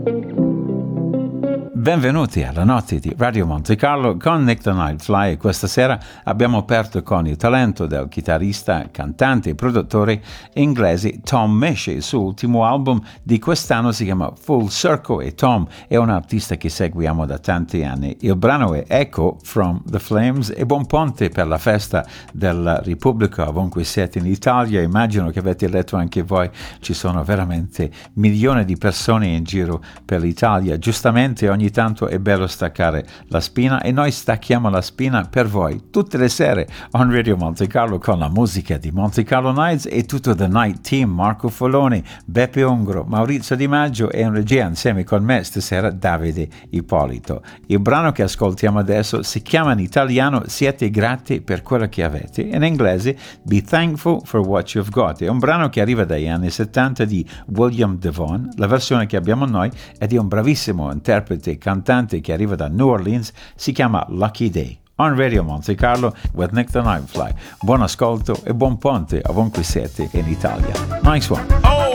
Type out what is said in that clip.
Benvenuti alla notte di Radio Monte Carlo con Nick the Nightfly e questa sera abbiamo aperto con il talento del chitarrista, cantante e produttore inglese Tom Misch. Il suo ultimo album di quest'anno si chiama Full Circle e Tom è un artista che seguiamo da tanti anni. Il brano è Echo from the Flames e buon ponte per la festa della Repubblica ovunque siete in Italia. Immagino che avete letto anche voi, ci sono veramente milioni di persone in giro per l'Italia. Giustamente ogni tanto è bello staccare la spina e noi stacchiamo la spina per voi tutte le sere on Radio Monte Carlo con la musica di Monte Carlo Nights e tutto The Night Team, Marco Foloni, Beppe Ungro, Maurizio Di Maggio e in regia insieme con me stasera Davide Ippolito. Il brano che ascoltiamo adesso si chiama in italiano Siete grati per quello che avete, in inglese Be Thankful for What You've Got. È un brano che arriva dagli anni 70 di William Devon. La versione che abbiamo noi è di un bravissimo interprete cantante che arriva da New Orleans, si chiama Lucky Day. On Radio Monte Carlo with Nick the Nightfly. Buon ascolto e buon ponte ovunque siete in Italia. Nice one. Oh!